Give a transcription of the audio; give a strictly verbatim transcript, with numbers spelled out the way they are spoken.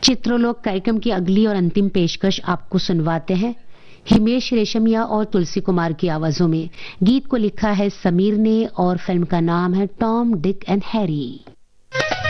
चित्रलोक कार्यक्रम की अगली और अंतिम पेशकश आपको सुनवाते हैं हिमेश रेशमिया और तुलसी कुमार की आवाजों में। गीत को लिखा है समीर ने और फिल्म का नाम है टॉम डिक एंड हैरी।